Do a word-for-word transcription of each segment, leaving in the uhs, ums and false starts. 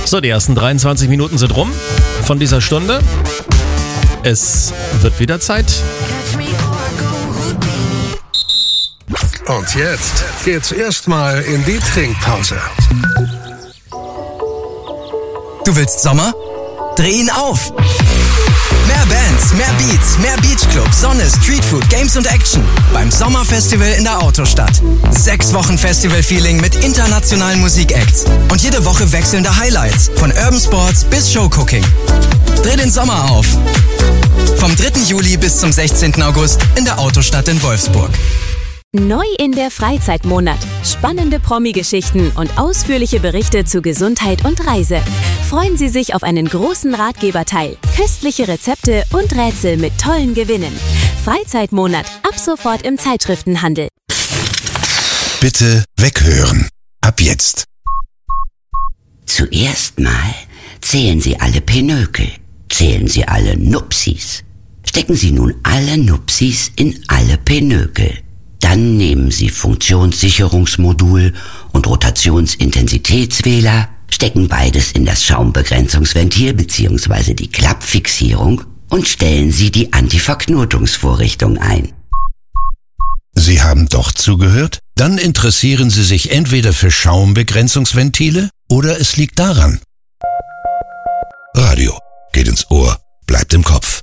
So, die ersten dreiundzwanzig Minuten sind rum von dieser Stunde. Es wird wieder Zeit. Und jetzt geht's erstmal in die Trinkpause. Du willst Sommer? Dreh ihn auf! Mehr Bands, mehr Beats, mehr Beachclub, Sonne, Streetfood, Games und Action beim Sommerfestival in der Autostadt. Sechs Wochen Festival-Feeling mit internationalen Musikacts und jede Woche wechselnde Highlights von Urban Sports bis Showcooking. Dreh den Sommer auf! Vom dritten Juli bis zum sechzehnten August in der Autostadt in Wolfsburg. Neu in der Freizeitmonat. Spannende Promi-Geschichten und ausführliche Berichte zu Gesundheit und Reise. Freuen Sie sich auf einen großen Ratgeberteil, köstliche Rezepte und Rätsel mit tollen Gewinnen. Freizeitmonat, ab sofort im Zeitschriftenhandel. Bitte weghören. Ab jetzt. Zuerst mal zählen Sie alle Pinökel. Zählen Sie alle Nupsis. Stecken Sie nun alle Nupsis in alle Pinökel. Dann nehmen Sie Funktionssicherungsmodul und Rotationsintensitätswähler, stecken beides in das Schaumbegrenzungsventil bzw. die Klappfixierung und stellen Sie die Antiverknotungsvorrichtung ein. Sie haben doch zugehört? Dann interessieren Sie sich entweder für Schaumbegrenzungsventile oder es liegt daran. Radio geht ins Ohr, bleibt im Kopf.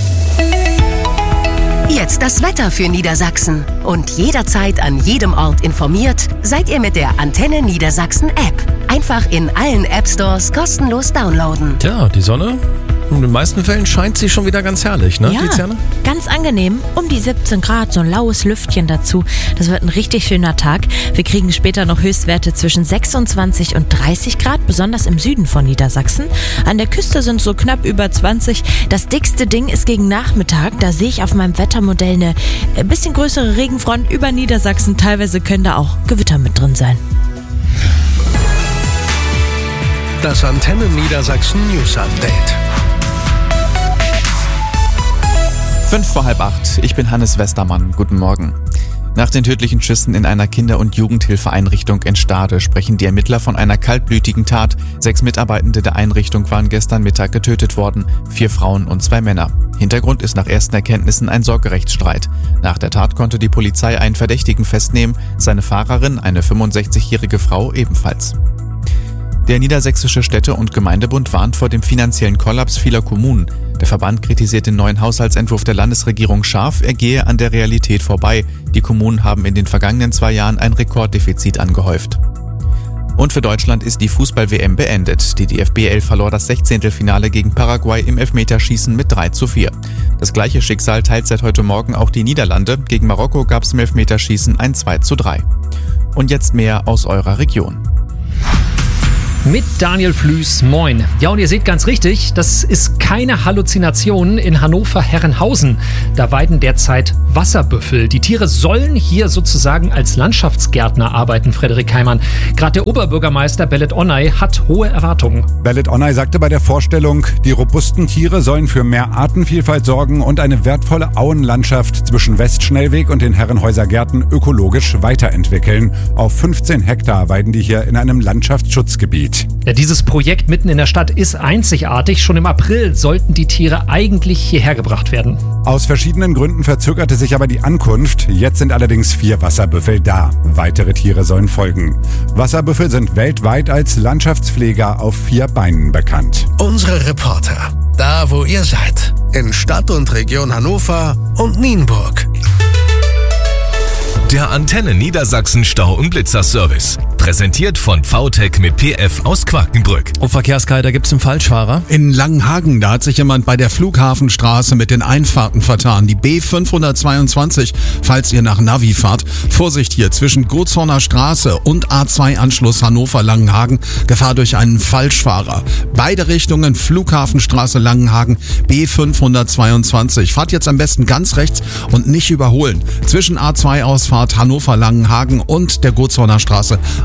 Jetzt das Wetter für Niedersachsen. Und jederzeit an jedem Ort informiert, seid ihr mit der Antenne Niedersachsen App. Einfach in allen App Stores kostenlos downloaden. Tja, die Sonne, in den meisten Fällen scheint sie schon wieder ganz herrlich, ne, Ja, Tiziana? ganz angenehm. Um die siebzehn Grad, so ein laues Lüftchen dazu. Das wird ein richtig schöner Tag. Wir kriegen später noch Höchstwerte zwischen sechsundzwanzig und dreißig Grad, besonders im Süden von Niedersachsen. An der Küste sind so knapp über zwanzig. Das dickste Ding ist gegen Nachmittag. Da sehe ich auf meinem Wettermodell eine ein bisschen größere Regenfront über Niedersachsen. Teilweise können da auch Gewitter mit drin sein. Das Antenne Niedersachsen News Update. Fünf vor halb acht. Ich bin Hannes Westermann. Guten Morgen. Nach den tödlichen Schüssen in einer Kinder- und Jugendhilfeeinrichtung in Stade sprechen die Ermittler von einer kaltblütigen Tat. Sechs Mitarbeitende der Einrichtung waren gestern Mittag getötet worden. Vier Frauen und zwei Männer. Hintergrund ist nach ersten Erkenntnissen ein Sorgerechtsstreit. Nach der Tat konnte die Polizei einen Verdächtigen festnehmen. Seine Fahrerin, eine fünfundsechzigjährige Frau, ebenfalls. Der Niedersächsische Städte- und Gemeindebund warnt vor dem finanziellen Kollaps vieler Kommunen. Der Verband kritisiert den neuen Haushaltsentwurf der Landesregierung scharf, er gehe an der Realität vorbei. Die Kommunen haben in den vergangenen zwei Jahren ein Rekorddefizit angehäuft. Und für Deutschland ist die Fußball-W M beendet. Die D F B elf verlor das Sechzehntelfinale gegen Paraguay im Elfmeterschießen mit drei zu vier. Das gleiche Schicksal teilt seit heute Morgen auch die Niederlande. Gegen Marokko gab es im Elfmeterschießen ein zwei zu drei. Und jetzt mehr aus eurer Region. Mit Daniel Flüß, moin. Ja, und ihr seht ganz richtig, das ist keine Halluzination in Hannover-Herrenhausen. Da weiden derzeit Wasserbüffel. Die Tiere sollen hier sozusagen als Landschaftsgärtner arbeiten, Frederik Heimann. Gerade der Oberbürgermeister Belet Onay hat hohe Erwartungen. Belet Onay sagte bei der Vorstellung, die robusten Tiere sollen für mehr Artenvielfalt sorgen und eine wertvolle Auenlandschaft zwischen Westschnellweg und den Herrenhäuser Gärten ökologisch weiterentwickeln. Auf fünfzehn Hektar weiden die hier in einem Landschaftsschutzgebiet. Ja, dieses Projekt mitten in der Stadt ist einzigartig. Schon im April sollten die Tiere eigentlich hierher gebracht werden. Aus verschiedenen Gründen verzögerte sich aber die Ankunft. Jetzt sind allerdings vier Wasserbüffel da. Weitere Tiere sollen folgen. Wasserbüffel sind weltweit als Landschaftspfleger auf vier Beinen bekannt. Unsere Reporter, da wo ihr seid, in Stadt und Region Hannover und Nienburg. Der Antenne Niedersachsen Stau- und Blitzerservice. Präsentiert von V T E C mit P F aus Quakenbrück. Auf Verkehrskarte gibt es einen Falschfahrer. In Langenhagen, da hat sich jemand bei der Flughafenstraße mit den Einfahrten vertan. Die B fünfhundertzweiundzwanzig, falls ihr nach Navi fahrt. Vorsicht hier, zwischen Gotshorner Straße und A zwei Anschluss Hannover-Langenhagen. Gefahr durch einen Falschfahrer. Beide Richtungen, Flughafenstraße Langenhagen, B fünfhundertzweiundzwanzig. Fahrt jetzt am besten ganz rechts und nicht überholen. Zwischen A zwei Ausfahrt Hannover-Langenhagen und der Gotshorner Straße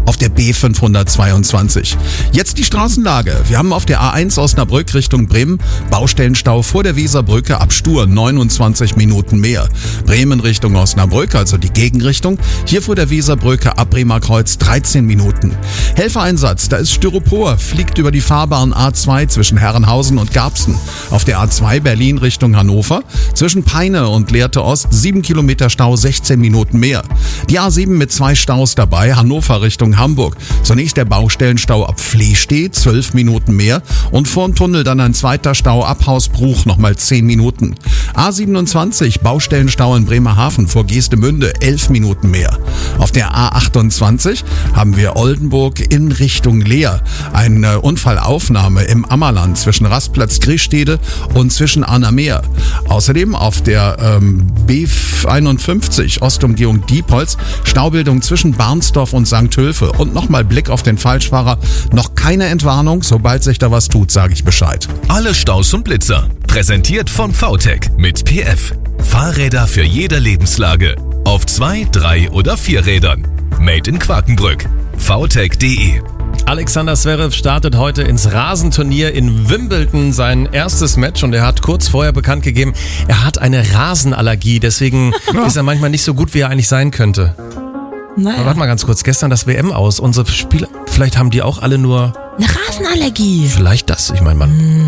auf der B fünfhundertzweiundzwanzig. Jetzt die Straßenlage. Wir haben auf der A eins Osnabrück Richtung Bremen Baustellenstau vor der Weserbrücke ab Stur neunundzwanzig Minuten mehr. Bremen Richtung Osnabrück, also die Gegenrichtung, hier vor der Weserbrücke ab Bremer Kreuz dreizehn Minuten. Helfereinsatz, da ist Styropor, fliegt über die Fahrbahn A zwei zwischen Herrenhausen und Garbsen. Auf der A zwei Berlin Richtung Hannover, zwischen Peine und Lehrte Ost sieben Kilometer Stau, sechzehn Minuten mehr. Die A sieben mit zwei Staus dabei, Hannover Richtung Hamburg. Zunächst der Baustellenstau ab Flehstedt, zwölf Minuten mehr und vorm Tunnel dann ein zweiter Stau ab Hausbruch, nochmal zehn Minuten. A siebenundzwanzig, Baustellenstau in Bremerhaven vor Geestemünde, elf Minuten mehr. Auf der A achtundzwanzig haben wir Oldenburg in Richtung Leer. Eine Unfallaufnahme im Ammerland zwischen Rastplatz Grischstede und zwischen Annameer. Außerdem auf der ähm, B einundfünfzig Ostumgehung Diepholz Staubildung zwischen Barnsdorf und Sankt Hülfe. Und nochmal Blick auf den Falschfahrer. Noch keine Entwarnung. Sobald sich da was tut, sage ich Bescheid. Alle Staus und Blitzer. Präsentiert von VTech mit P F. Fahrräder für jede Lebenslage. Auf zwei, drei oder vier Rädern. Made in Quakenbrück. v tech punkt de. Alexander Zverev startet heute ins Rasenturnier in Wimbledon sein erstes Match und er hat kurz vorher bekannt gegeben, er hat eine Rasenallergie, deswegen ist er manchmal nicht so gut, wie er eigentlich sein könnte. Naja. Aber warte mal ganz kurz, gestern das W M aus, unsere Spieler, vielleicht haben die auch alle nur... Eine Rasenallergie. Vielleicht das, ich meine, man...